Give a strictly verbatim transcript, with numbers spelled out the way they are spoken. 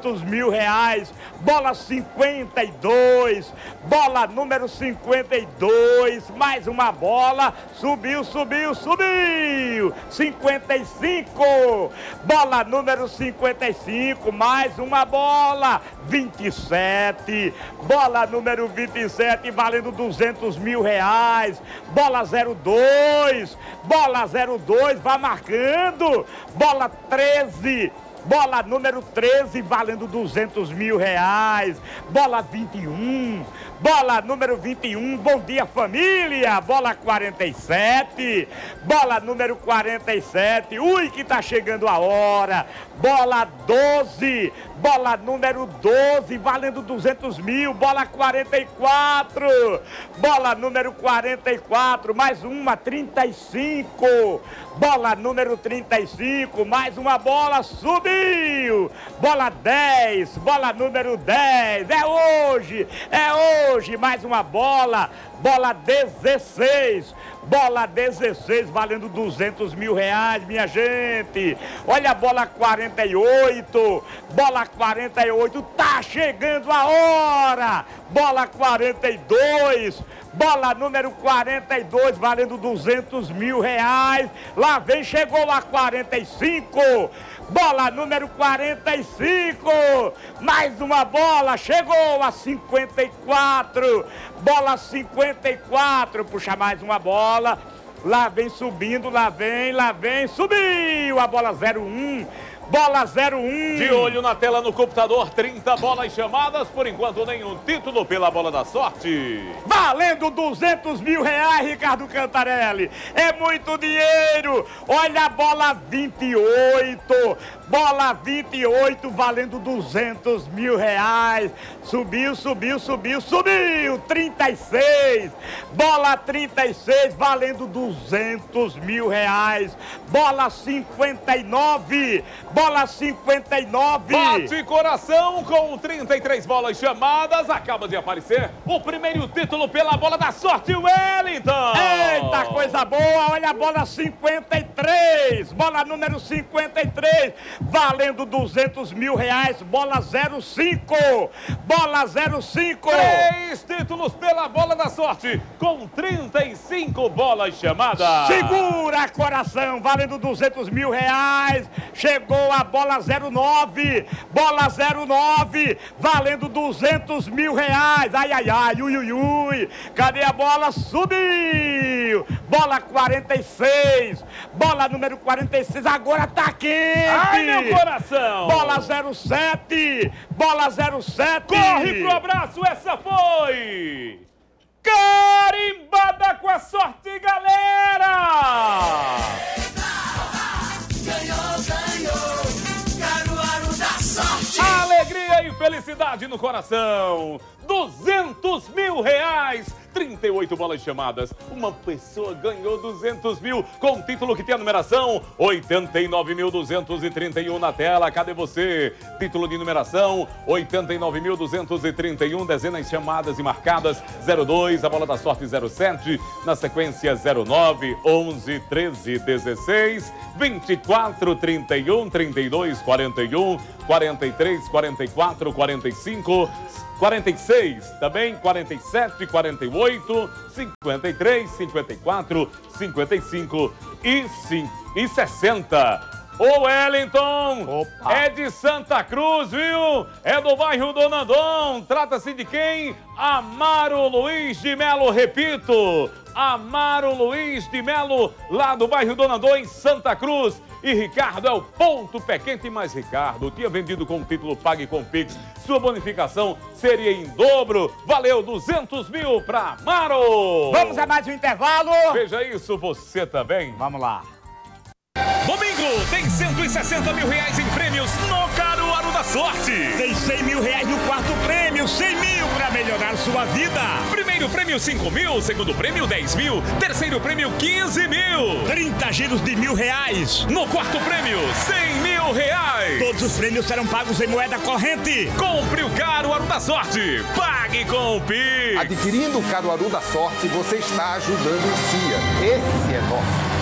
duzentos mil reais. Bola cinquenta e dois, bola número cinquenta e dois, mais uma bola, subiu, subiu, subiu, cinquenta e cinco, bola número cinquenta e cinco, mais uma bola, vinte e sete, bola número vinte e sete, valendo duzentos mil reais, bola zero dois, bola zero dois, vai marcando, bola treze, bola número treze, valendo duzentos mil reais. Bola vinte e um, bola número vinte e um, bom dia família. Bola quarenta e sete, bola número quarenta e sete, ui que tá chegando a hora. Bola doze, bola número doze, valendo duzentos mil. Bola quarenta e quatro, bola número quarenta e quatro, mais uma, trinta e cinco. Bola número trinta e cinco, mais uma bola, subiu! Bola dez, bola número dez, é hoje, é hoje, mais uma bola, bola dezesseis, bola dezesseis, valendo duzentos mil reais, minha gente. Olha a bola quarenta e oito, bola quarenta e oito, tá chegando a hora! Bola quarenta e dois, bola número quarenta e dois, valendo duzentos mil reais. Lá vem, chegou a quarenta e cinco, bola número quarenta e cinco, mais uma bola, chegou a cinquenta e quatro, bola cinquenta e quatro, puxa mais uma bola, lá vem subindo, lá vem, lá vem, subiu a bola zero um. Bola zero um. De olho na tela no computador, trinta bolas chamadas, por enquanto nenhum título pela bola da sorte. Valendo duzentos mil reais, Ricardo Cantarelli. É muito dinheiro. Olha a bola vinte e oito. Bola vinte e oito, valendo duzentos mil reais. Subiu, subiu, subiu, subiu. trinta e seis. Bola trinta e seis, valendo duzentos mil reais. Bola cinquenta e nove. Bola cinquenta e nove. Bate coração com trinta e três bolas chamadas. Acaba de aparecer o primeiro título pela bola da sorte, Wellington. Eita, coisa boa. Olha a bola cinquenta e três. Bola número cinquenta e três. Valendo duzentos mil reais. Bola zero cinco. Bola zero cinco. Três títulos pela bola da sorte com trinta e cinco bolas chamadas. Segura, coração. Valendo duzentos mil reais. Chegou a bola zero nove, bola zero nove, valendo duzentos mil reais, ai, ai, ai, ui, ui, ui, cadê a bola? Subiu, bola quarenta e seis, bola número quarenta e seis, agora tá quente, ai, meu coração, bola zero sete, bola zero sete, corre pro abraço, essa foi carimbada com a sorte, galera! Alegria e felicidade no coração. duzentos mil reais. trinta e oito bolas chamadas. Uma pessoa ganhou duzentos mil com o título que tem a numeração oitenta e nove mil duzentos e trinta e um na tela. Cadê você? Título de numeração oitenta e nove mil duzentos e trinta e um. Dezenas chamadas e marcadas zero dois. A bola da sorte zero sete. Na sequência zero nove, onze, treze, dezesseis, vinte e quatro, trinta e um, trinta e dois, quarenta e um, quarenta e três, quarenta e quatro, quarenta e cinco, quarenta e seis, também quarenta e sete, quarenta e oito, cinquenta e três, cinquenta e quatro, cinquenta e cinco e sessenta. Ô Wellington, opa, é de Santa Cruz, viu? É do bairro Dona Dom. Trata-se de quem? Amaro Luiz de Melo, repito. Amaro Luiz de Melo, lá do bairro Dona Dom, em Santa Cruz. E Ricardo é o ponto pé quente, mas Ricardo tinha vendido com o título Pague com Pix. Sua bonificação seria em dobro. Valeu, duzentos mil para Amaro. Vamos a mais um intervalo. Veja isso, você também. Vamos lá. Domingo tem cento e sessenta mil reais em prêmios no Caruaru da Sorte. Tem cem mil reais no quarto prêmio, cem mil para melhorar sua vida. Primeiro prêmio cinco mil, segundo prêmio dez mil, terceiro prêmio quinze mil. trinta giros de mil reais. No quarto prêmio cem mil reais. Todos os prêmios serão pagos em moeda corrente. Compre o Caruaru da Sorte, pague com o Pix. Adquirindo o Caruaru da Sorte, você está ajudando o C I A. Esse é nosso.